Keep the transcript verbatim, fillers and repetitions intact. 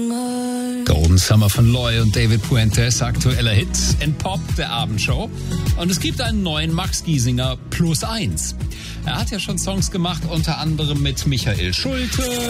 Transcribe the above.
Golden Summer von Loy und David Puentes, aktueller Hit in Pop der Abendshow. Und es gibt einen neuen Max Giesinger plus eins. Er hat ja schon Songs gemacht, unter anderem mit Michael Schulte